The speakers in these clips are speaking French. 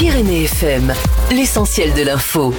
Pyrénées FM, l'essentiel de l'info.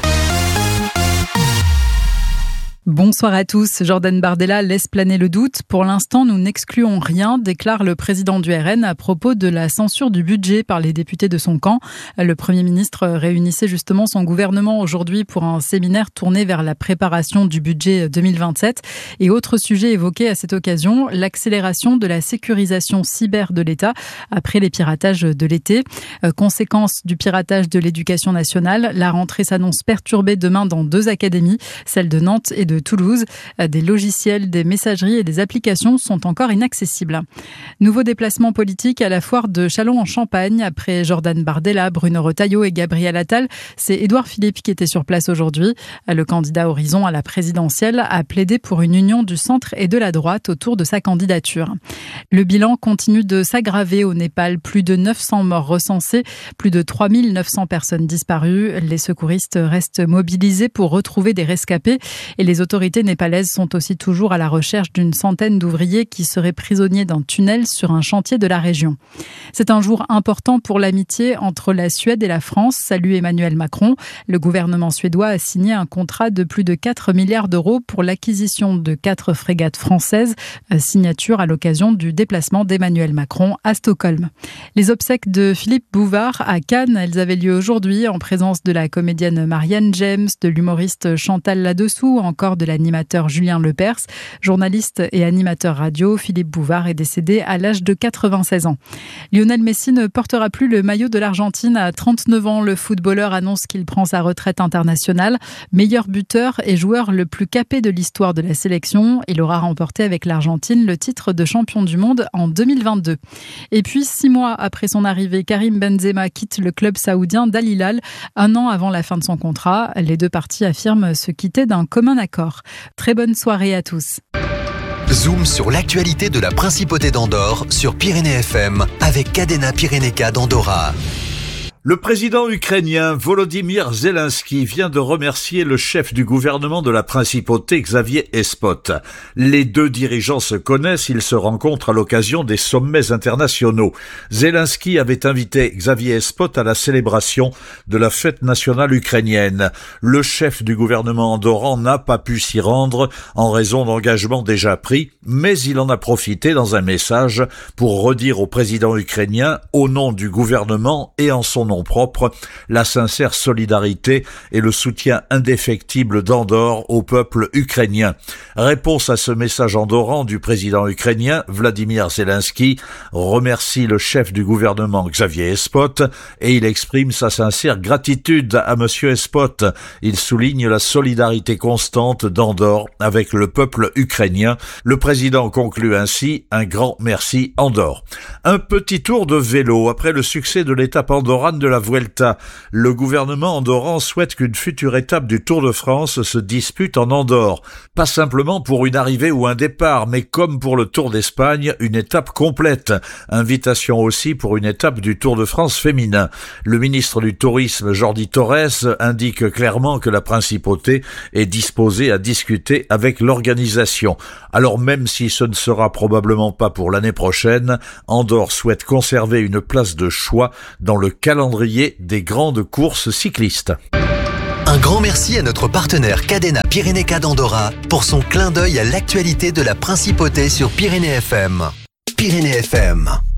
Bonsoir à tous. Jordan Bardella laisse planer le doute. Pour l'instant, nous n'excluons rien, déclare le président du RN à propos de la censure du budget par les députés de son camp. Le Premier ministre réunissait justement son gouvernement aujourd'hui pour un séminaire tourné vers la préparation du budget 2027. Et autre sujet évoqué à cette occasion, l'accélération de la sécurisation cyber de l'État après les piratages de l'été. Conséquence du piratage de l'éducation nationale, la rentrée s'annonce perturbée demain dans 2 académies, celle de Nantes et de Toulouse. Des logiciels, des messageries et des applications sont encore inaccessibles. Nouveau déplacement politique à la foire de Châlons-en-Champagne. Après Jordan Bardella, Bruno Retailleau et Gabriel Attal, c'est Édouard Philippe qui était sur place aujourd'hui. Le candidat Horizon à la présidentielle a plaidé pour une union du centre et de la droite autour de sa candidature. Le bilan continue de s'aggraver au Népal. Plus de 900 morts recensés, plus de 3900 personnes disparues. Les secouristes restent mobilisés pour retrouver des rescapés et les autorités népalaises sont aussi toujours à la recherche d'une centaine d'ouvriers qui seraient prisonniers d'un tunnel sur un chantier de la région. C'est un jour important pour l'amitié entre la Suède et la France, salue Emmanuel Macron. Le gouvernement suédois a signé un contrat de plus de 4 milliards d'euros pour l'acquisition de 4 frégates françaises, signature à l'occasion du déplacement d'Emmanuel Macron à Stockholm. Les obsèques de Philippe Bouvard à Cannes, elles avaient lieu aujourd'hui en présence de la comédienne Marianne James, de l'humoriste Chantal Laddessous, encore de l'animateur Julien Lepers. Journaliste et animateur radio, Philippe Bouvard est décédé à l'âge de 96 ans. Lionel Messi ne portera plus le maillot de l'Argentine à 39 ans. Le footballeur annonce qu'il prend sa retraite internationale. Meilleur buteur et joueur le plus capé de l'histoire de la sélection. Il aura remporté avec l'Argentine le titre de champion du monde en 2022. Et puis, 6 mois après son arrivée, Karim Benzema quitte le club saoudien d'Al Hilal, 1 an avant la fin de son contrat. Les 2 parties affirment se quitter d'un commun accord. Très bonne soirée à tous. Zoom sur l'actualité de la Principauté d'Andorre sur Pyrénées FM avec Cadena Pyrénéka d'Andorra. Le président ukrainien Volodymyr Zelensky vient de remercier le chef du gouvernement de la principauté, Xavier Espot. Les 2 dirigeants se connaissent, ils se rencontrent à l'occasion des sommets internationaux. Zelensky avait invité Xavier Espot à la célébration de la fête nationale ukrainienne. Le chef du gouvernement andorran n'a pas pu s'y rendre en raison d'engagements déjà pris, mais il en a profité dans un message pour redire au président ukrainien, au nom du gouvernement et en son nom propre, la sincère solidarité et le soutien indéfectible d'Andorre au peuple ukrainien. Réponse à ce message andorran du président ukrainien, Vladimir Zelensky remercie le chef du gouvernement Xavier Espot et il exprime sa sincère gratitude à monsieur Espot. Il souligne la solidarité constante d'Andorre avec le peuple ukrainien. Le président conclut ainsi un grand merci Andorre. Un petit tour de vélo après le succès de l'étape andorrane de la Vuelta. Le gouvernement andorran souhaite qu'une future étape du Tour de France se dispute en Andorre. Pas simplement pour une arrivée ou un départ, mais comme pour le Tour d'Espagne, une étape complète. Invitation aussi pour une étape du Tour de France féminin. Le ministre du Tourisme, Jordi Torres, indique clairement que la principauté est disposée à discuter avec l'organisation. Alors même si ce ne sera probablement pas pour l'année prochaine, Andorre souhaite conserver une place de choix dans le calendrier des grandes courses cyclistes. Un grand merci à notre partenaire Cadena Pyrénéka d'Andorra pour son clin d'œil à l'actualité de la Principauté sur Pyrénées FM. Pyrénées FM.